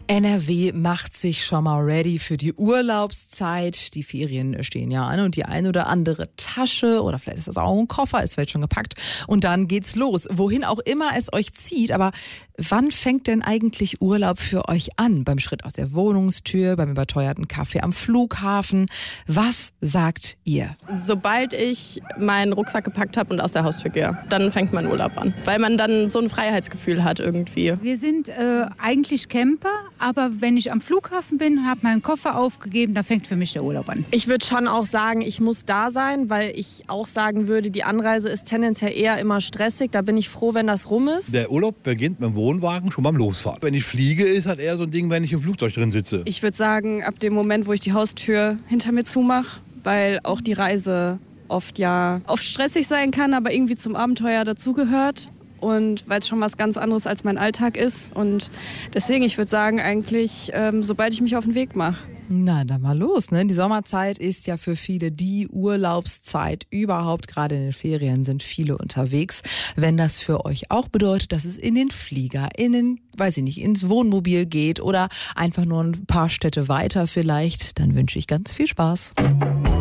NRW macht sich schon mal ready für die Urlaubszeit. Die Ferien stehen ja an und die ein oder andere Tasche oder vielleicht ist das auch ein Koffer, ist vielleicht schon gepackt. Und dann geht's los. Wohin auch immer es euch zieht. Aber wann fängt denn eigentlich Urlaub für euch an? Beim Schritt aus der Wohnungstür, beim überteuerten Kaffee am Flughafen? Was sagt ihr? Sobald ich meinen Rucksack gepackt habe und aus der Haustür gehe, dann fängt mein Urlaub an. Weil man dann so ein Freiheitsgefühl hat irgendwie. Wir sind eigentlich Camper, aber wenn ich am Flughafen bin und habe meinen Koffer aufgegeben, da fängt für mich der Urlaub an. Ich würde schon auch sagen, ich muss da sein, weil ich auch sagen würde, die Anreise ist tendenziell eher immer stressig. Da bin ich froh, wenn das rum ist. Der Urlaub beginnt mit dem Wohnwagen schon beim Losfahren. Wenn ich fliege, ist halt eher so ein Ding, wenn ich im Flugzeug drin sitze. Ich würde sagen, ab dem Moment, wo ich die Haustür hinter mir zumache, weil auch die Reise oft stressig sein kann, aber irgendwie zum Abenteuer dazugehört. Und weil es schon was ganz anderes als mein Alltag ist. Und deswegen, ich würde sagen, eigentlich, sobald ich mich auf den Weg mache. Na, dann mal los, ne? Die Sommerzeit ist ja für viele die Urlaubszeit überhaupt. Gerade in den Ferien sind viele unterwegs. Wenn das für euch auch bedeutet, dass es in den Flieger, ins Wohnmobil geht oder einfach nur ein paar Städte weiter vielleicht, dann wünsche ich ganz viel Spaß.